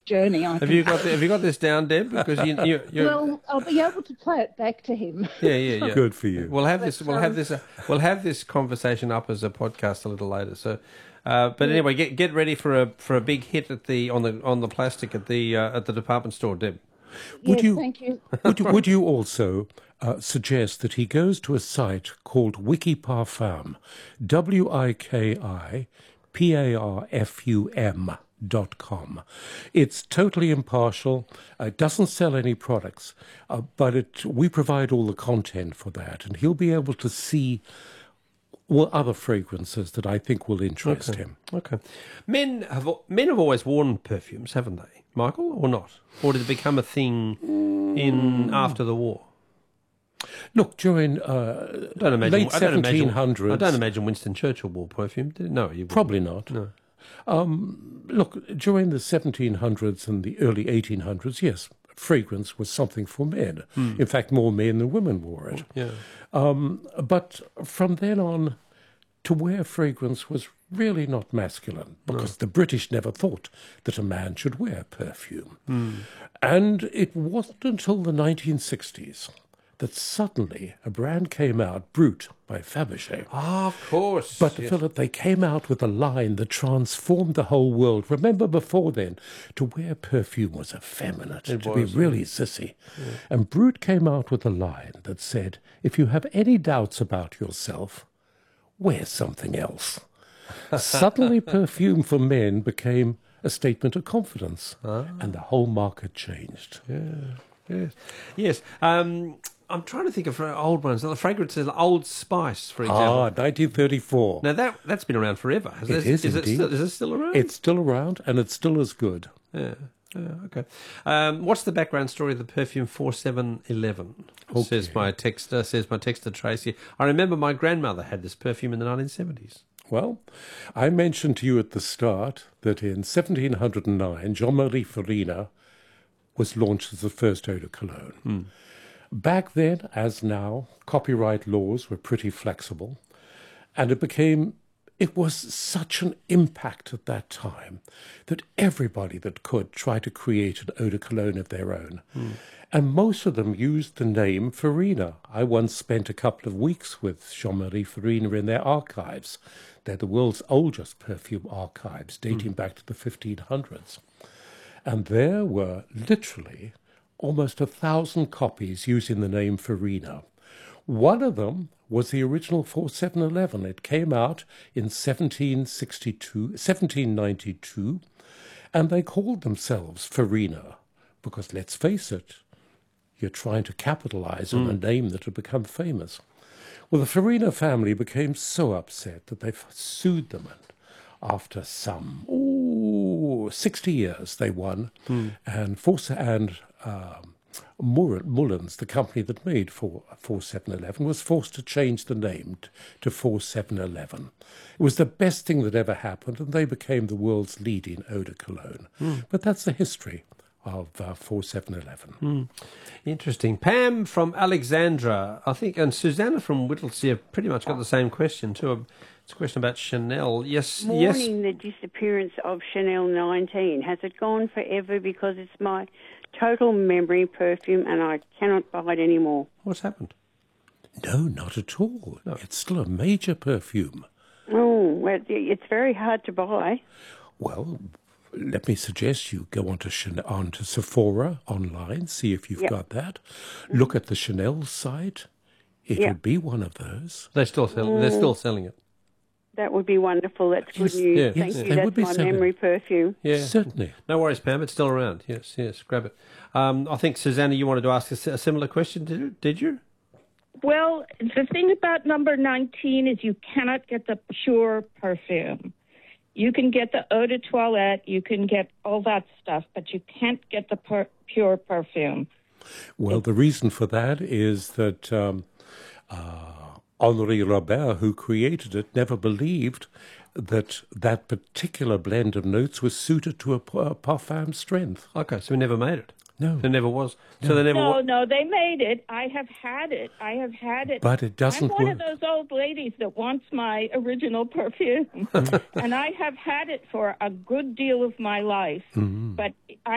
journey. Have you got this down, Deb? Because you're Well, I'll be able to play it back to him. yeah. Good for you. We'll have this conversation up as a podcast a little later. So, but anyway, get ready for a big hit on the plastic at the department store, Deb. Thank you. Would you also suggest that he goes to a site called Wikiparfum, WIKIPARFUM.com. It's totally impartial. It doesn't sell any products, but we provide all the content for that, and he'll be able to see other fragrances that I think will interest him. Okay. Men have always worn perfumes, haven't they, Michael, or not? Or did it become a thing after the war? Look, during late 1700s... I don't imagine Winston Churchill wore perfume, did he? No, he wouldn't. Probably not. No. Look, during the 1700s and the early 1800s, yes, fragrance was something for men. In fact, more men than women wore it. Yeah. But from then on, to wear fragrance was really not masculine, because the British never thought that a man should wear perfume. And it wasn't until the 1960s that suddenly a brand came out, Brut by Fabergé. Ah, of course. But, Philip, they came out with a line that transformed the whole world. Remember before then, to wear perfume was effeminate, to be really sissy. Yeah. And Brut came out with a line that said, if you have any doubts about yourself, wear something else. Suddenly perfume for men became a statement of confidence, and the whole market changed. Yes. I'm trying to think of old ones. The fragrances, Old Spice, for example. 1934. Now, that's been around forever. Is it still around? It's still around, and it's still as good. Yeah. Okay. What's the background story of the perfume 4711? Says my texter Tracy. I remember my grandmother had this perfume in the 1970s. Well, I mentioned to you at the start that in 1709, Jean-Marie Farina was launched as the first eau de cologne. Back then, as now, copyright laws were pretty flexible, and it was such an impact at that time that everybody that could tried to create an eau de cologne of their own. And most of them used the name Farina. I once spent a couple of weeks with Jean-Marie Farina in their archives. They're the world's oldest perfume archives, dating back to the 1500s. And there were literally almost 1,000 copies using the name Farina. One of them was the original 4711. It came out in 1792, and they called themselves Farina because, let's face it, you're trying to capitalize on a name that had become famous. Well, the Farina family became so upset that they sued them, and after some 60 years they won, and Mullins, the company that made 4711, was forced to change the name to 4711. It was the best thing that ever happened, and they became the world's leading eau de cologne. But that's the history of 4711. Interesting. Pam from Alexandra, I think, and Susanna from Whittlesea have pretty much got the same question too. It's a question about Chanel. Mourning the disappearance of Chanel 19. Has it gone forever? Because it's my total memory perfume and I cannot buy it anymore. What's happened? No, not at all. No. It's still a major perfume. Oh, well, it's very hard to buy. Well, let me suggest you go onto Sephora online, see if you've got that. Look at the Chanel site. It would be one of those. They're still selling it. That would be wonderful. That's good news. Yeah. Thank you. That's my memory perfume. Yeah, certainly. No worries, Pam. It's still around. Yes. Grab it. I think, Susanna, you wanted to ask a similar question, did you? Well, the thing about number 19 is you cannot get the pure perfume. You can get the eau de toilette, you can get all that stuff, but you can't get the pure perfume. Well, the reason for that is that Henri Robert, who created it, never believed that that particular blend of notes was suited to a parfum's strength. Okay, so he never made it. No. There never was. So they never. No, they made it. I have had it. But it doesn't work. I'm one of those old ladies that wants my original perfume. And I have had it for a good deal of my life. But